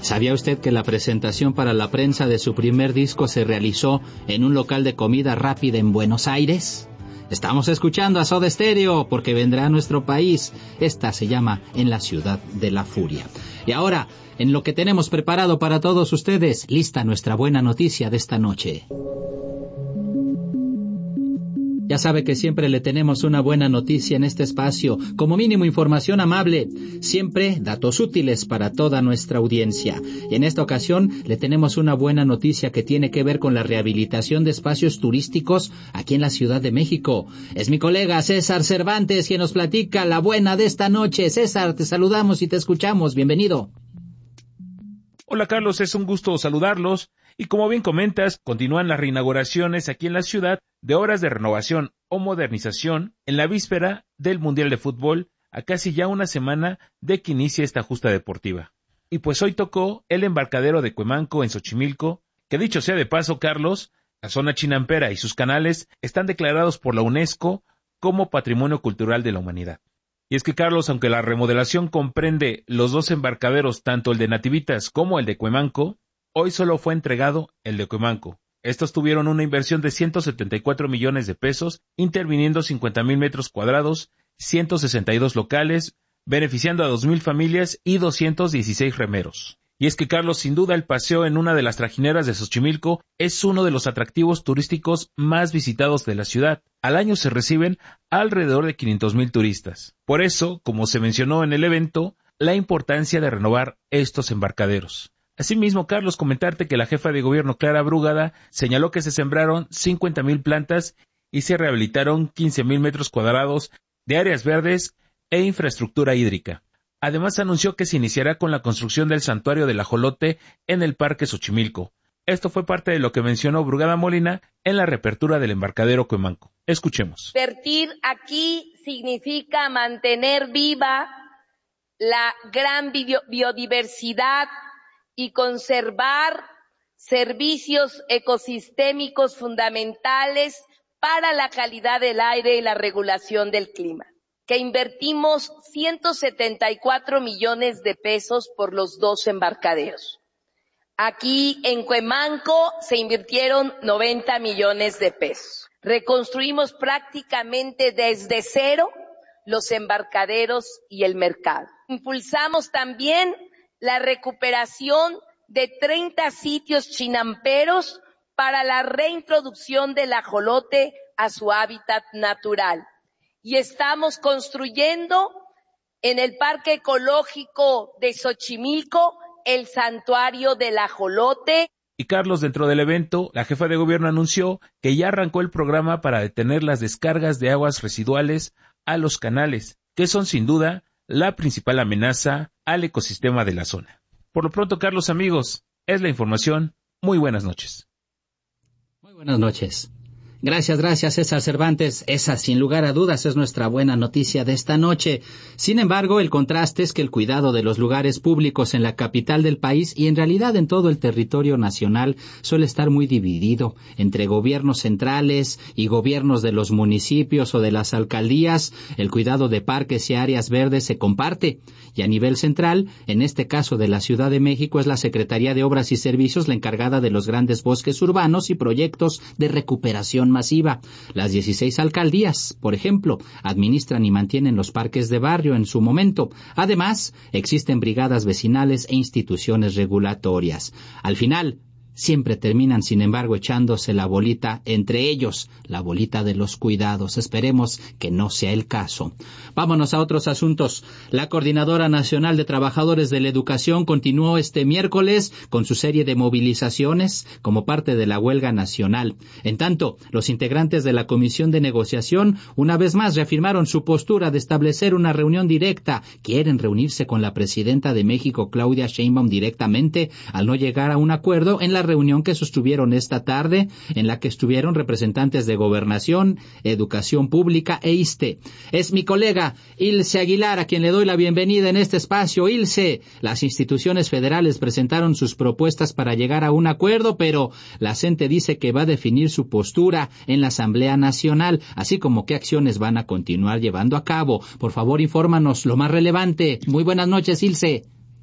¿Sabía usted que la presentación para la prensa de su primer disco se realizó en un local de comida rápida en Buenos Aires? Estamos escuchando a Soda Stereo porque vendrá a nuestro país. Esta se llama En la Ciudad de la Furia. Y ahora, en lo que tenemos preparado para todos ustedes, lista nuestra buena noticia de esta noche. Ya sabe que siempre le tenemos una buena noticia en este espacio, como mínimo información amable, siempre datos útiles para toda nuestra audiencia. Y en esta ocasión le tenemos una buena noticia que tiene que ver con la rehabilitación de espacios turísticos aquí en la Ciudad de México. Es mi colega César Cervantes quien nos platica la buena de esta noche. César, te saludamos y te escuchamos. Bienvenido. Hola Carlos, es un gusto saludarlos. Y como bien comentas, continúan las reinauguraciones aquí en la ciudad de obras de renovación o modernización en la víspera del Mundial de Fútbol, a casi ya una semana de que inicie esta justa deportiva. Y pues hoy tocó el embarcadero de Cuemanco en Xochimilco, que dicho sea de paso, Carlos, la zona chinampera y sus canales están declarados por la UNESCO como Patrimonio Cultural de la Humanidad. Y es que, Carlos, aunque la remodelación comprende los dos embarcaderos, tanto el de Nativitas como el de Cuemanco, hoy solo fue entregado el de Cuemanco. Estos tuvieron una inversión de 174 millones de pesos, interviniendo 50,000 metros cuadrados, 162 locales, beneficiando a 2,000 familias y 216 remeros. Y es que, Carlos, sin duda el paseo en una de las trajineras de Xochimilco es uno de los atractivos turísticos más visitados de la ciudad. Al año se reciben alrededor de 500,000 turistas. Por eso, como se mencionó en el evento, la importancia de renovar estos embarcaderos. Asimismo, Carlos, comentarte que la jefa de gobierno Clara Brugada señaló que se sembraron 50,000 plantas y se rehabilitaron 15,000 metros cuadrados de áreas verdes e infraestructura hídrica. Además, anunció que se iniciará con la construcción del santuario del ajolote en el Parque Xochimilco. Esto fue parte de lo que mencionó Brugada Molina en la reapertura del embarcadero Cuemanco. Escuchemos. Invertir aquí significa mantener viva la gran biodiversidad y conservar servicios ecosistémicos fundamentales para la calidad del aire y la regulación del clima, que invertimos 174 millones de pesos por los dos embarcaderos. Aquí en Cuemanco se invirtieron 90 millones de pesos. Reconstruimos prácticamente desde cero los embarcaderos y el mercado. Impulsamos también la recuperación de 30 sitios chinamperos para la reintroducción del ajolote a su hábitat natural. Y estamos construyendo en el Parque Ecológico de Xochimilco el santuario del ajolote. Y Carlos, dentro del evento, la jefa de gobierno anunció que ya arrancó el programa para detener las descargas de aguas residuales a los canales, que son sin duda la principal amenaza al ecosistema de la zona. Por lo pronto, Carlos, amigos, es la información. Muy buenas noches. Muy buenas noches. Gracias, César Cervantes. Esa, sin lugar a dudas, es nuestra buena noticia de esta noche. Sin embargo, el contraste es que el cuidado de los lugares públicos en la capital del país y en realidad en todo el territorio nacional suele estar muy dividido entre gobiernos centrales y gobiernos de los municipios o de las alcaldías. El cuidado de parques y áreas verdes se comparte. Y a nivel central, en este caso de la Ciudad de México, es la Secretaría de Obras y Servicios la encargada de los grandes bosques urbanos y proyectos de recuperación masiva. Las 16 alcaldías, por ejemplo, administran y mantienen los parques de barrio en su momento. Además, existen brigadas vecinales e instituciones regulatorias. Al final, siempre terminan, sin embargo, echándose la bolita entre ellos, la bolita de los cuidados. Esperemos que no sea el caso. Vámonos a otros asuntos. La Coordinadora Nacional de Trabajadores de la Educación continuó este miércoles con su serie de movilizaciones como parte de la huelga nacional. En tanto, los integrantes de la Comisión de Negociación una vez más reafirmaron su postura de establecer una reunión directa. Quieren reunirse con la presidenta de México, Claudia Sheinbaum, directamente al no llegar a un acuerdo en la reunión que sostuvieron esta tarde, en la que estuvieron representantes de Gobernación, Educación Pública e ISSSTE. Es mi colega Ilse Aguilar a quien le doy la bienvenida en este espacio. Ilse, las instituciones federales presentaron sus propuestas para llegar a un acuerdo, pero la CENTE dice que va a definir su postura en la Asamblea Nacional, así como qué acciones van a continuar llevando a cabo. Por favor, infórmanos lo más relevante. Muy buenas noches, Ilse.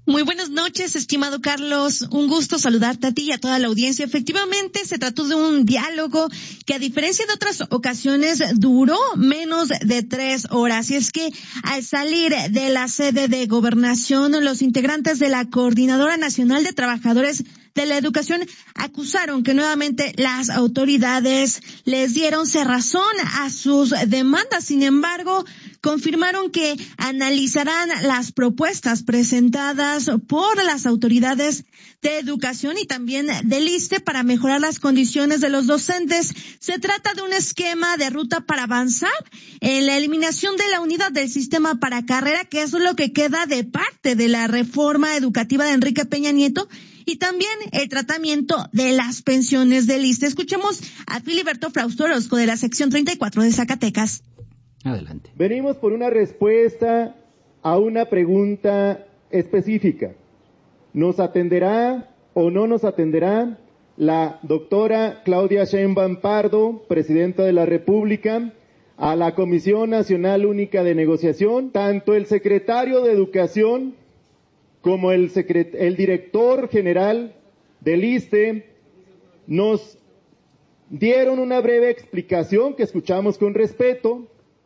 Muy buenas noches, estimado Carlos. Un gusto saludarte a ti y a toda la audiencia. Efectivamente, se trató de un diálogo que, a diferencia de otras ocasiones, duró menos de 3 horas. Y es que, al salir de la sede de Gobernación, los integrantes de la Coordinadora Nacional de Trabajadores de la Educación acusaron que nuevamente las autoridades les dieron cerrazón a sus demandas. Sin embargo, confirmaron que analizarán las propuestas presentadas por las autoridades de educación y también del ISSSTE para mejorar las condiciones de los docentes. Se trata de un esquema de ruta para avanzar en la eliminación de la unidad del sistema para carrera, que es lo que queda de parte de la reforma educativa de Enrique Peña Nieto, y también el tratamiento de las pensiones del ISSSTE. Escuchemos a Filiberto Frausto Orozco de la sección 34 de Zacatecas. Adelante. Venimos por una respuesta a una pregunta específica. ¿Nos atenderá o no nos atenderá la doctora Claudia Sheinbaum Pardo, presidenta de la República, a la Comisión Nacional Única de Negociación? Tanto el secretario de Educación como el director general del ISSSTE nos dieron una breve explicación que escuchamos con respeto.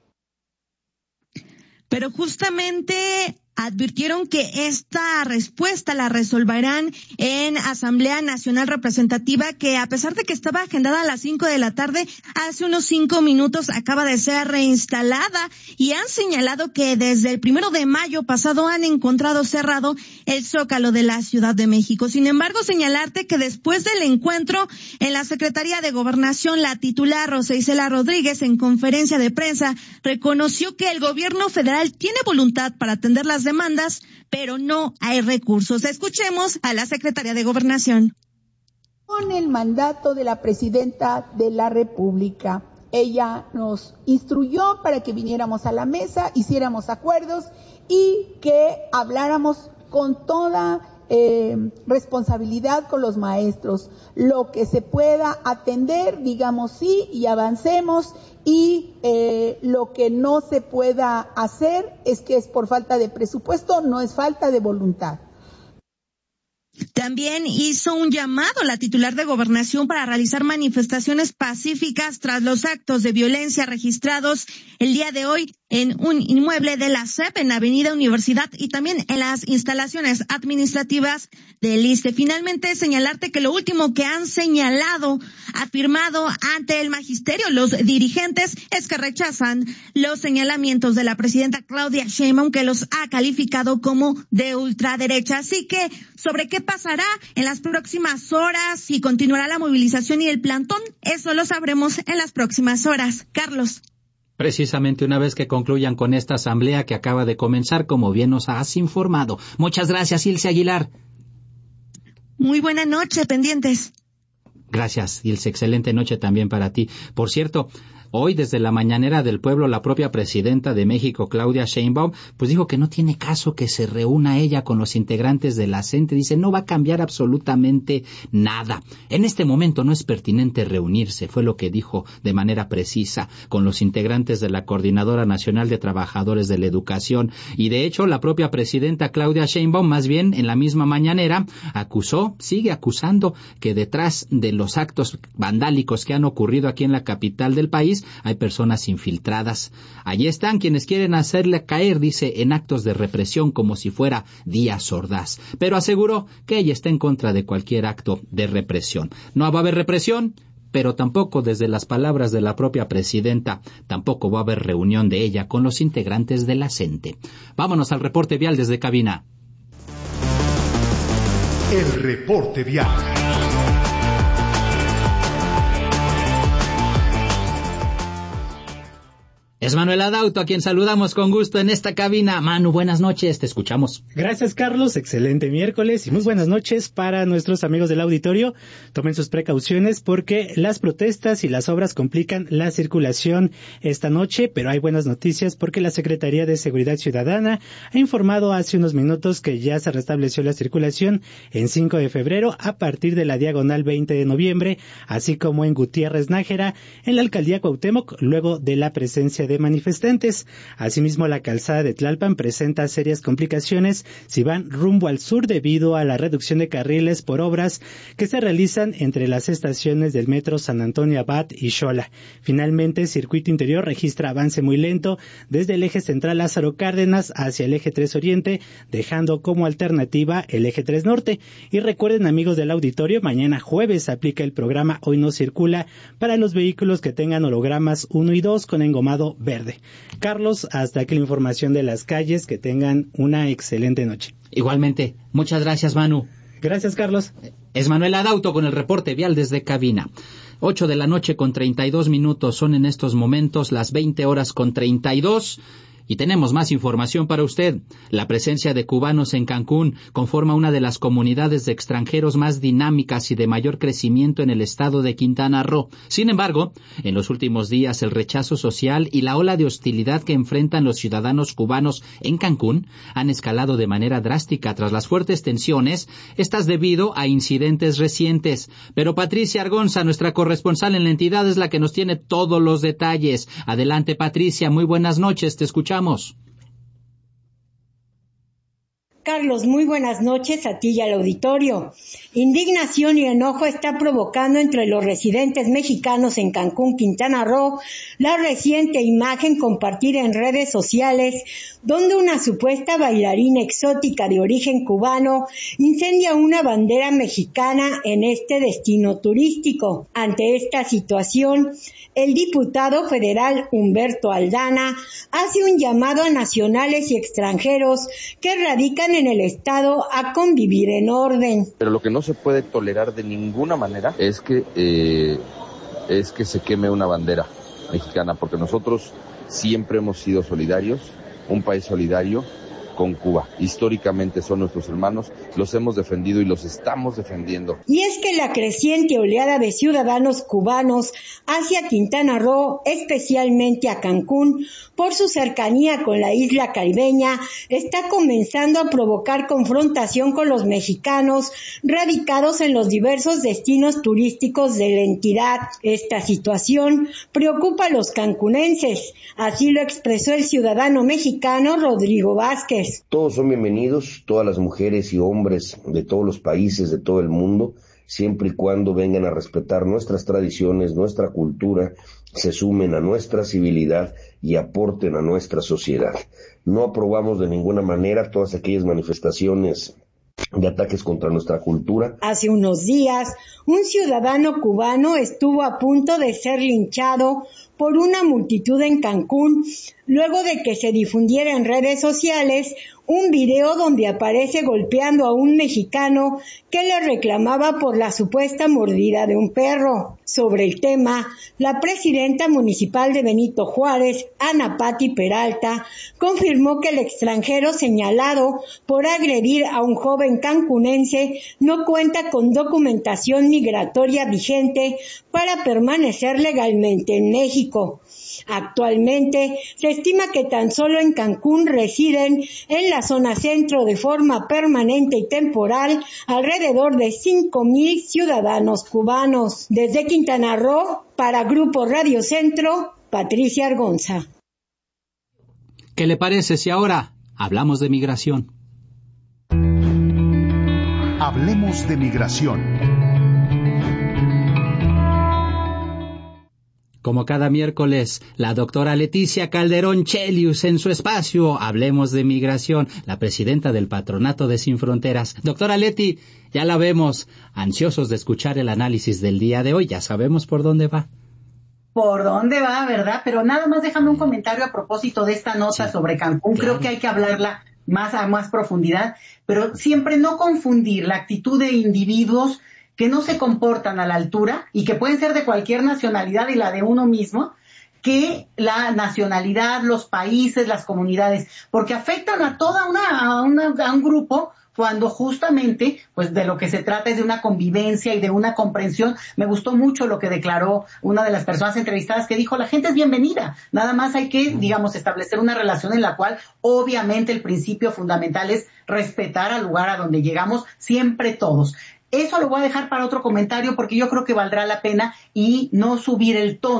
Pero justamente advirtieron que esta respuesta la resolverán en Asamblea Nacional Representativa, que a pesar de que estaba agendada a las 5 de la tarde, hace unos 5 minutos acaba de ser reinstalada, y han señalado que desde el 1 de mayo pasado han encontrado cerrado el Zócalo de la Ciudad de México. Sin embargo, señalarte que después del encuentro en la Secretaría de Gobernación, la titular Rosa Isela Rodríguez, en conferencia de prensa, reconoció que el gobierno federal tiene voluntad para atender las demandas, pero no hay recursos. Escuchemos a la secretaria de Gobernación. Con el mandato de la presidenta de la República, ella nos instruyó para que viniéramos a la mesa, hiciéramos acuerdos y que habláramos con toda responsabilidad con los maestros. Lo que se pueda atender, digamos sí y avancemos, y lo que no se pueda hacer es que es por falta de presupuesto, no es falta de voluntad. También hizo un llamado la titular de Gobernación para realizar manifestaciones pacíficas tras los actos de violencia registrados el día de hoy en un inmueble de la SEP en Avenida Universidad y también en las instalaciones administrativas del ISSSTE. Finalmente, señalarte que lo último que han afirmado ante el magisterio los dirigentes es que rechazan los señalamientos de la presidenta Claudia Sheinbaum, que los ha calificado como de ultraderecha. Así que, ¿sobre qué pasará en las próximas horas? Si continuará la movilización y el plantón, eso lo sabremos en las próximas horas. Carlos. Precisamente una vez que concluyan con esta asamblea que acaba de comenzar, como bien nos has informado. Muchas gracias, Ilse Aguilar. Muy buena noche, pendientes. Gracias, Ilse. Excelente noche también para ti. Por cierto, hoy desde la mañanera del pueblo, la propia presidenta de México, Claudia Sheinbaum, pues dijo que no tiene caso que se reúna ella con los integrantes de la CENTE. Dice, no va a cambiar absolutamente nada. En este momento no es pertinente reunirse, fue lo que dijo de manera precisa con los integrantes de la Coordinadora Nacional de Trabajadores de la Educación. Y de hecho, la propia presidenta Claudia Sheinbaum, más bien en la misma mañanera, sigue acusando que detrás de los actos vandálicos que han ocurrido aquí en la capital del país, hay personas infiltradas. Allí están quienes quieren hacerle caer, dice, en actos de represión como si fuera Díaz Ordaz. Pero aseguró que ella está en contra de cualquier acto de represión. No va a haber represión, pero tampoco, desde las palabras de la propia presidenta, tampoco va a haber reunión de ella con los integrantes de la CENTE. Vámonos al reporte vial desde cabina. El reporte vial. Es Manuel Adauto, a quien saludamos con gusto en esta cabina. Manu, buenas noches, te escuchamos. Gracias, Carlos, excelente miércoles y muy buenas noches para nuestros amigos del auditorio. Tomen sus precauciones porque las protestas y las obras complican la circulación esta noche, pero hay buenas noticias porque la Secretaría de Seguridad Ciudadana ha informado hace unos minutos que ya se restableció la circulación en 5 de febrero a partir de la diagonal 20 de noviembre, así como en Gutiérrez Nájera, en la alcaldía Cuauhtémoc, luego de la presencia cruce de manifestantes. Asimismo, la calzada de Tlalpan presenta serias complicaciones si van rumbo al sur debido a la reducción de carriles por obras que se realizan entre las estaciones del metro San Antonio Abad y Xola. Finalmente, Circuito Interior registra avance muy lento desde el eje central Lázaro Cárdenas hacia el eje 3 Oriente, dejando como alternativa el eje 3 Norte. Y recuerden, amigos del auditorio, mañana jueves aplica el programa Hoy No Circula para los vehículos que tengan hologramas 1 y 2 con engomado verde. Carlos, hasta aquí la información de las calles. Que tengan una excelente noche. Igualmente. Muchas gracias, Manu. Gracias, Carlos. Es Manuel Adauto con el reporte vial desde cabina. 8 de la noche con 32 minutos. Son en estos momentos las 20 horas con 32. Y tenemos más información para usted. La presencia de cubanos en Cancún conforma una de las comunidades de extranjeros más dinámicas y de mayor crecimiento en el estado de Quintana Roo. Sin embargo, en los últimos días el rechazo social y la ola de hostilidad que enfrentan los ciudadanos cubanos en Cancún han escalado de manera drástica tras las fuertes tensiones, estas debido a incidentes recientes. Pero Patricia Argonza, nuestra corresponsal en la entidad, es la que nos tiene todos los detalles. Adelante, Patricia, muy buenas noches, te escuchamos. Carlos, muy buenas noches a ti y al auditorio. Indignación y enojo está provocando entre los residentes mexicanos en Cancún, Quintana Roo, la reciente imagen compartida en redes sociales donde una supuesta bailarina exótica de origen cubano incendia una bandera mexicana en este destino turístico. Ante esta situación, el diputado federal Humberto Aldana hace un llamado a nacionales y extranjeros que radican en el estado a convivir en orden. Pero lo que no se puede tolerar de ninguna manera es que se queme una bandera mexicana, porque nosotros siempre hemos sido solidarios, un país solidario con Cuba. Históricamente son nuestros hermanos, los hemos defendido y los estamos defendiendo. Y es que la creciente oleada de ciudadanos cubanos hacia Quintana Roo, especialmente a Cancún, por su cercanía con la isla caribeña, está comenzando a provocar confrontación con los mexicanos radicados en los diversos destinos turísticos de la entidad. Esta situación preocupa a los cancunenses, así lo expresó el ciudadano mexicano Rodrigo Vázquez. Todos son bienvenidos, todas las mujeres y hombres de todos los países, de todo el mundo, siempre y cuando vengan a respetar nuestras tradiciones, nuestra cultura, se sumen a nuestra civilidad y aporten a nuestra sociedad. No aprobamos de ninguna manera todas aquellas manifestaciones de ataques contra nuestra cultura. Hace unos días, un ciudadano cubano estuvo a punto de ser linchado por una multitud en Cancún, luego de que se difundiera en redes sociales un video donde aparece golpeando a un mexicano que le reclamaba por la supuesta mordida de un perro. Sobre el tema, la presidenta municipal de Benito Juárez, Ana Patti Peralta, confirmó que el extranjero señalado por agredir a un joven cancunense no cuenta con documentación migratoria vigente para permanecer legalmente en México. Actualmente, se estima que tan solo en Cancún residen en la zona centro de forma permanente y temporal alrededor de 5,000 ciudadanos cubanos. Desde Quintana Roo, para Grupo Radio Centro, Patricia Argonza. ¿Qué le parece si ahora hablamos de migración? Hablemos de migración. Como cada miércoles, la doctora Leticia Calderón Chelius en su espacio Hablemos de Migración, la presidenta del Patronato de Sin Fronteras. Doctora Leti, ya la vemos, ansiosos de escuchar el análisis del día de hoy. Ya sabemos por dónde va. Por dónde va, ¿verdad? Pero nada más déjame un comentario a propósito de esta nota sobre Cancún. Claro. Creo que hay que hablarla a más profundidad, pero siempre no confundir la actitud de individuos que no se comportan a la altura y que pueden ser de cualquier nacionalidad y la de uno mismo, que la nacionalidad, los países, las comunidades, porque afectan a toda a un grupo cuando justamente pues de lo que se trata es de una convivencia y de una comprensión. Me gustó mucho lo que declaró una de las personas entrevistadas, que dijo: la gente es bienvenida, nada más hay que, establecer una relación en la cual obviamente el principio fundamental es respetar al lugar a donde llegamos siempre todos. Eso lo voy a dejar para otro comentario porque yo creo que valdrá la pena y no subir el tono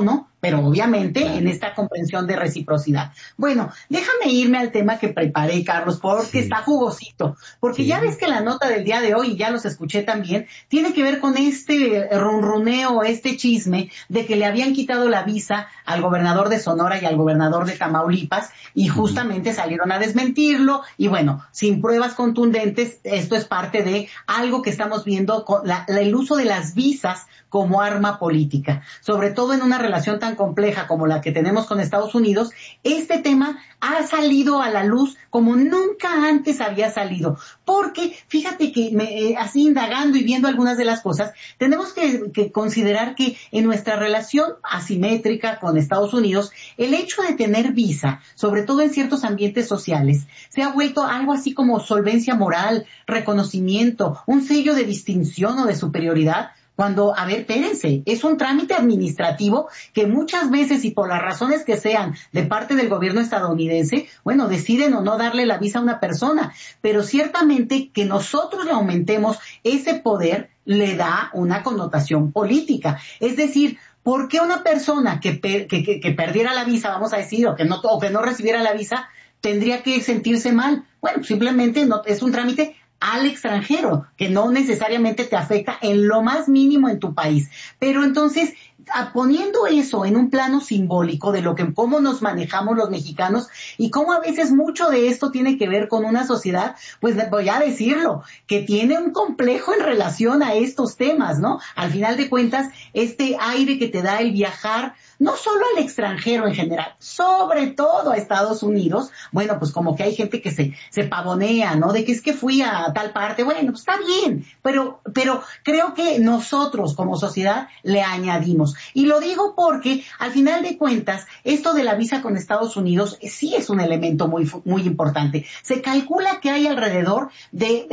pero obviamente en esta comprensión de reciprocidad. Bueno, déjame irme al tema que preparé, Carlos, porque está jugosito, porque ya ves que la nota del día de hoy, y ya los escuché también, tiene que ver con este runruneo, este chisme de que le habían quitado la visa al gobernador de Sonora y al gobernador de Tamaulipas, y justamente salieron a desmentirlo, y bueno, sin pruebas contundentes, esto es parte de algo que estamos viendo con el uso de las visas como arma política, sobre todo en una relación tan compleja como la que tenemos con Estados Unidos. Este tema ha salido a la luz como nunca antes había salido, porque fíjate que así indagando y viendo algunas de las cosas, tenemos que considerar que en nuestra relación asimétrica con Estados Unidos, el hecho de tener visa, sobre todo en ciertos ambientes sociales, se ha vuelto algo así como solvencia moral, reconocimiento, un sello de distinción o de superioridad. Cuando, a ver, espérense, es un trámite administrativo que muchas veces, y por las razones que sean de parte del gobierno estadounidense, bueno, deciden o no darle la visa a una persona, pero ciertamente que nosotros le aumentemos ese poder le da una connotación política. Es decir, ¿por qué una persona que perdiera la visa, vamos a decir, o que no recibiera la visa, tendría que sentirse mal? Bueno, simplemente no, es un trámite al extranjero, que no necesariamente te afecta en lo más mínimo en tu país. Pero entonces, poniendo eso en un plano simbólico de cómo nos manejamos los mexicanos y cómo a veces mucho de esto tiene que ver con una sociedad, pues voy a decirlo, que tiene un complejo en relación a estos temas, ¿no? Al final de cuentas, este aire que te da el viajar, no solo al extranjero en general, sobre todo a Estados Unidos, bueno, pues como que hay gente que se pavonea, ¿no? De que es que fui a tal parte, bueno, pues está bien, pero creo que nosotros como sociedad le añadimos. Y lo digo porque, al final de cuentas, esto de la visa con Estados Unidos sí es un elemento muy, muy importante. Se calcula que hay alrededor de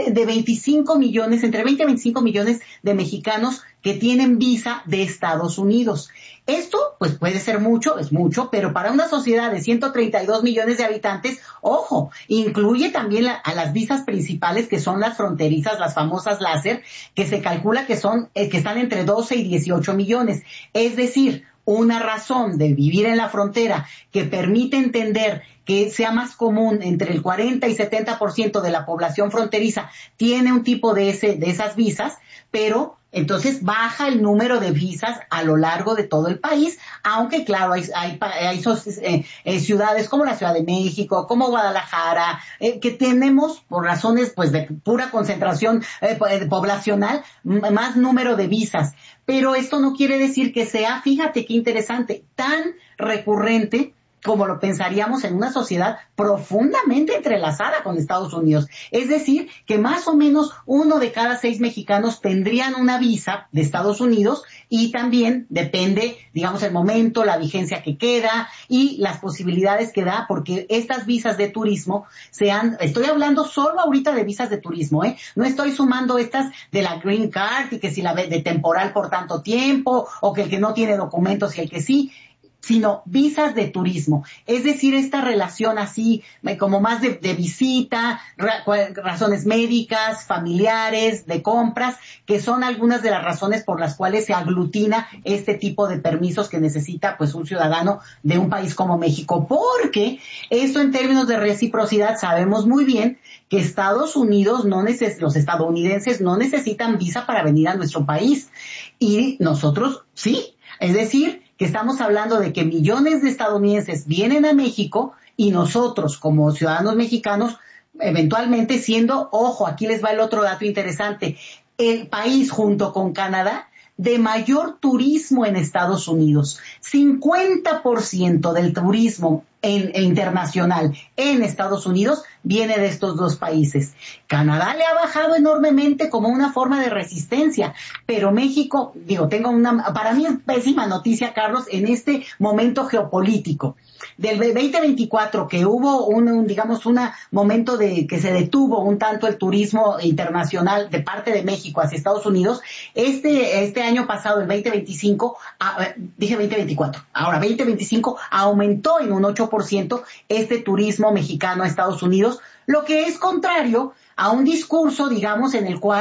25 millones, entre 20 y 25 millones de mexicanos que tienen visa de Estados Unidos. Esto, pues puede ser mucho, es mucho, pero para una sociedad de 132 millones de habitantes, ojo, incluye también a las visas principales, que son las fronterizas, las famosas láser, que se calcula que están entre 12 y 18 millones. Es decir, una razón de vivir en la frontera que permite entender que sea más común, entre el 40 y 70% de la población fronteriza tiene un tipo de esas visas, pero entonces baja el número de visas a lo largo de todo el país, aunque claro, hay ciudades como la Ciudad de México, como Guadalajara, que tenemos, por razones pues de pura concentración poblacional, más número de visas. Pero esto no quiere decir que sea, fíjate qué interesante, tan recurrente como lo pensaríamos en una sociedad profundamente entrelazada con Estados Unidos. Es decir, que más o menos 1 de cada 6 mexicanos tendrían una visa de Estados Unidos, y también depende, digamos, el momento, la vigencia que queda y las posibilidades que da, porque estas visas de turismo estoy hablando solo ahorita de visas de turismo, no estoy sumando estas de la Green Card y que si la de temporal por tanto tiempo, o que el que no tiene documentos y el que sí, sino visas de turismo. Es decir, esta relación así como más de visita, razones médicas, familiares, de compras, que son algunas de las razones por las cuales se aglutina este tipo de permisos que necesita pues un ciudadano de un país como México. Porque esto, en términos de reciprocidad, sabemos muy bien que Estados Unidos los estadounidenses no necesitan visa para venir a nuestro país, y nosotros sí. Es decir, que estamos hablando de que millones de estadounidenses vienen a México, y nosotros como ciudadanos mexicanos eventualmente siendo, ojo, aquí les va el otro dato interesante, el país junto con Canadá de mayor turismo en Estados Unidos. 50% del turismo internacional en Estados Unidos viene de estos dos países. Canadá le ha bajado enormemente como una forma de resistencia, pero México, para mí es pésima noticia, Carlos, en este momento geopolítico. Del 2024, que hubo un momento de que se detuvo un tanto el turismo internacional de parte de México hacia Estados Unidos, este año pasado, el 2025, dije 2024, ahora 2025 aumentó en un 8% este turismo mexicano a Estados Unidos, lo que es contrario a un discurso, digamos, en el cual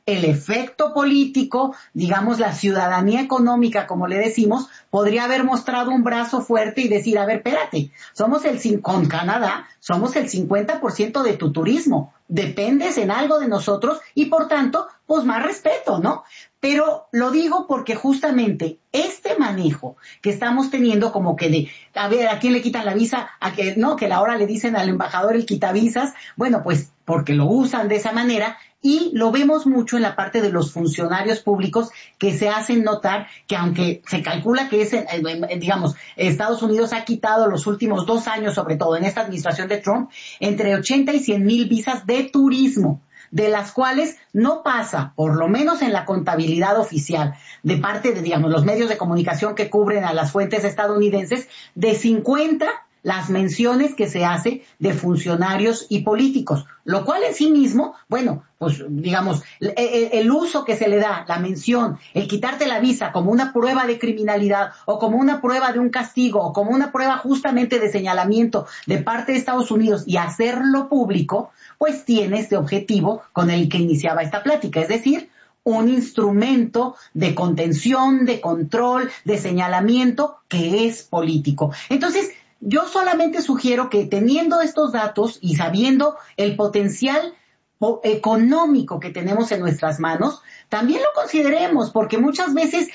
el efecto político, digamos la ciudadanía económica, como le decimos, podría haber mostrado un brazo fuerte y decir, a ver, espérate, con Canadá, somos el 50% de tu turismo, dependes en algo de nosotros y por tanto, pues más respeto, ¿no? Pero lo digo porque justamente este manejo que estamos teniendo como que de, a ver, ¿a quién le quitan la visa? Que ahora le dicen al embajador el quitavisas, bueno, pues porque lo usan de esa manera y lo vemos mucho en la parte de los funcionarios públicos que se hacen notar que aunque se calcula que digamos, Estados Unidos ha quitado los últimos 2 años, sobre todo en esta administración de Trump, entre 80 y 100,000 visas de turismo, de las cuales no pasa, por lo menos en la contabilidad oficial, de parte de, digamos, los medios de comunicación que cubren a las fuentes estadounidenses, de 50 las menciones que se hace de funcionarios y políticos, lo cual en sí mismo, bueno, pues digamos, el uso que se le da, la mención, el quitarte la visa como una prueba de criminalidad o como una prueba de un castigo o como una prueba justamente de señalamiento de parte de Estados Unidos y hacerlo público, pues tiene este objetivo con el que iniciaba esta plática, es decir, un instrumento de contención, de control, de señalamiento que es político. Entonces, yo solamente sugiero que teniendo estos datos y sabiendo el potencial económico que tenemos en nuestras manos, también lo consideremos, porque muchas veces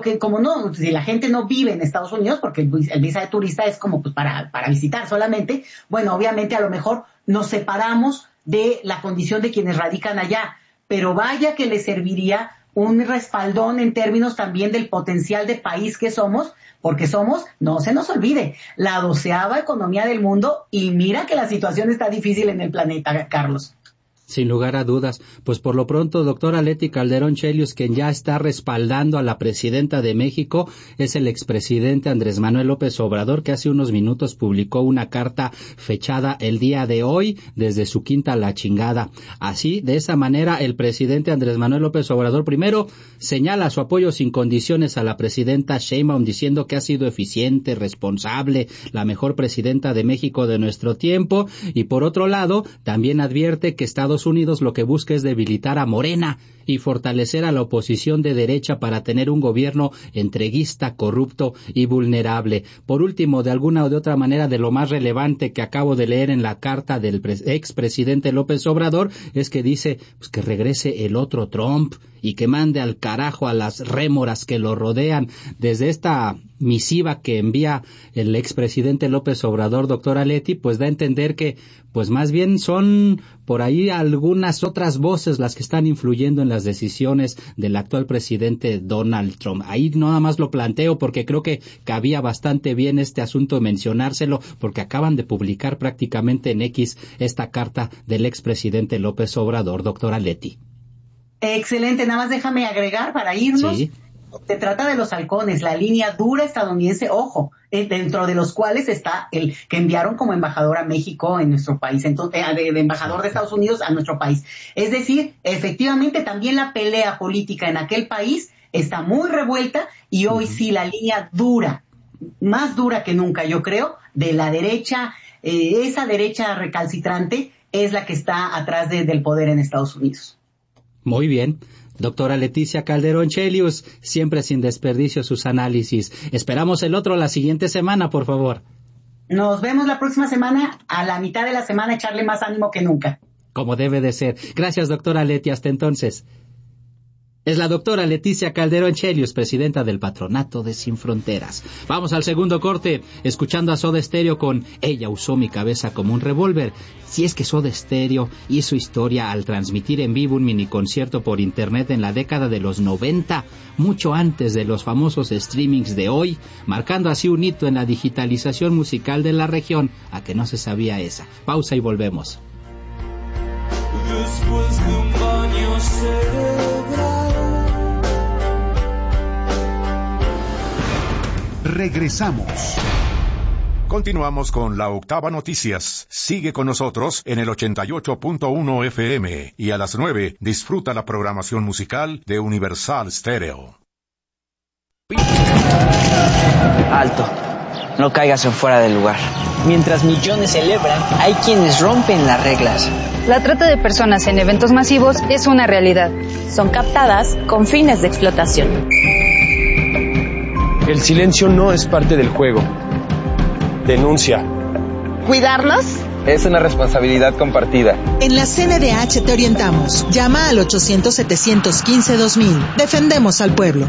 si la gente no vive en Estados Unidos, porque el visa de turista es como pues para visitar solamente, bueno, obviamente a lo mejor nos separamos de la condición de quienes radican allá, pero vaya que les serviría un respaldón en términos también del potencial de país que somos, porque somos, no se nos olvide, la 12ª economía del mundo y mira que la situación está difícil en el planeta, Carlos. Sin lugar a dudas. Pues por lo pronto, doctora Leti Calderón Chelius, quien ya está respaldando a la presidenta de México, es el expresidente Andrés Manuel López Obrador, que hace unos minutos publicó una carta fechada el día de hoy desde su quinta La Chingada. Así, de esa manera, el presidente Andrés Manuel López Obrador primero señala su apoyo sin condiciones a la presidenta Sheinbaum, diciendo que ha sido eficiente, responsable, la mejor presidenta de México de nuestro tiempo, y por otro lado, también advierte que Estados Unidos lo que busca es debilitar a Morena y fortalecer a la oposición de derecha para tener un gobierno entreguista, corrupto y vulnerable. Por último, de alguna o de otra manera, de lo más relevante que acabo de leer en la carta del expresidente López Obrador es que dice pues, que regrese el otro Trump y que mande al carajo a las rémoras que lo rodean. Desde esta misiva que envía el expresidente López Obrador, doctora Leti, pues da a entender que pues más bien son por ahí algunas otras voces las que están influyendo en las decisiones del actual presidente Donald Trump. Ahí nada más lo planteo porque creo que cabía bastante bien este asunto mencionárselo, porque acaban de publicar prácticamente en X esta carta del expresidente López Obrador, doctora Leti. Excelente, nada más déjame agregar para irnos. Sí. Se trata de los halcones, la línea dura estadounidense, ojo, dentro de los cuales está el que enviaron como embajador a México en nuestro país, entonces, de embajador de Estados Unidos a nuestro país. Es decir, efectivamente también la pelea política en aquel país está muy revuelta y hoy sí la línea dura, más dura que nunca, yo creo, de la derecha, esa derecha recalcitrante es la que está atrás del poder en Estados Unidos. Muy bien. Doctora Leticia Calderón Chelius, siempre sin desperdicio sus análisis. Esperamos el otro la siguiente semana, por favor. Nos vemos la próxima semana, a la mitad de la semana, echarle más ánimo que nunca. Como debe de ser. Gracias, doctora Leti, hasta entonces. Es la doctora Leticia Calderón Chelius, presidenta del Patronato de Sin Fronteras. Vamos al segundo corte, escuchando a Soda Stereo con Ella usó mi cabeza como un revólver. Si es que Soda Stereo hizo historia al transmitir en vivo un miniconcierto por internet en la década de los 90, mucho antes de los famosos streamings de hoy, marcando así un hito en la digitalización musical de la región, a que no se sabía esa. Pausa y volvemos. Después de un baño cerebral. Regresamos. Continuamos con la Octava Noticias. Sigue con nosotros en el 88.1 FM y a las 9 disfruta la programación musical de Universal Stereo. Alto, no caigas en fuera del lugar. Mientras millones celebran, hay quienes rompen las reglas. La trata de personas en eventos masivos es una realidad. Son captadas con fines de explotación. El silencio no es parte del juego. Denuncia. ¿Cuidarlos? Es una responsabilidad compartida. En la CNDH te orientamos. Llama al 800-715-2000. Defendemos al pueblo.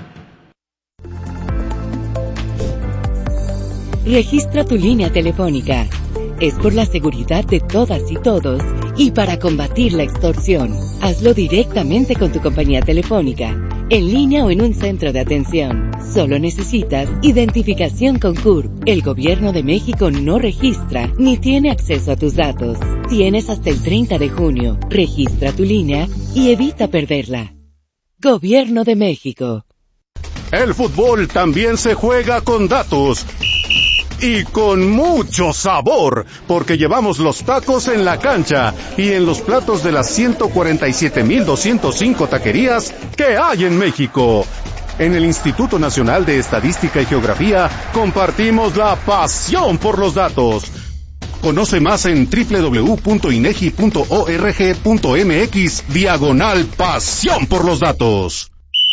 Registra tu línea telefónica. Es por la seguridad de todas y todos y para combatir la extorsión. Hazlo directamente con tu compañía telefónica, en línea o en un centro de atención. Solo necesitas identificación con CURP. El Gobierno de México no registra ni tiene acceso a tus datos. Tienes hasta el 30 de junio. Registra tu línea y evita perderla. Gobierno de México. El fútbol también se juega con datos. Y con mucho sabor, porque llevamos los tacos en la cancha y en los platos de las 147,205 taquerías que hay en México. En el Instituto Nacional de Estadística y Geografía compartimos la pasión por los datos. Conoce más en www.inegi.org.mx/pasión por los datos.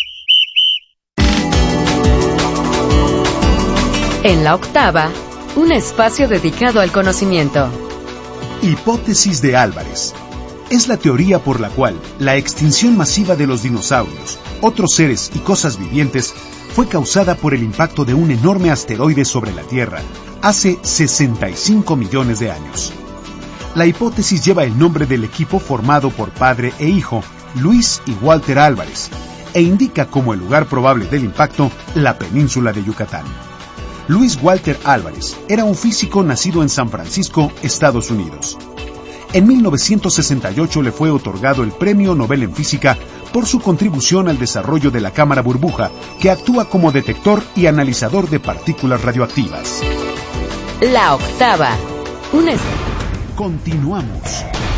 En la octava, un espacio dedicado al conocimiento. Hipótesis de Álvarez. Es la teoría por la cual la extinción masiva de los dinosaurios, otros seres y cosas vivientes fue causada por el impacto de un enorme asteroide sobre la Tierra hace 65 millones de años. La hipótesis lleva el nombre del equipo formado por padre e hijo, Luis y Walter Álvarez, e indica como el lugar probable del impacto la península de Yucatán. Luis Walter Álvarez era un físico nacido en San Francisco, Estados Unidos. En 1968 le fue otorgado el Premio Nobel en Física por su contribución al desarrollo de la cámara burbuja, que actúa como detector y analizador de partículas radioactivas. La octava. Continuamos.